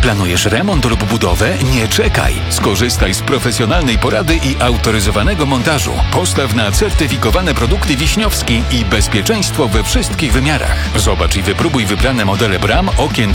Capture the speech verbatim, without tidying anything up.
Planujesz remont lub budowę? Nie czekaj! Skorzystaj z profesjonalnej porady i autoryzowanego montażu. Postaw na certyfikowane produkty Wiśniowski i bezpieczeństwo we wszystkich wymiarach. Zobacz i wypróbuj wybrane modele bram, okien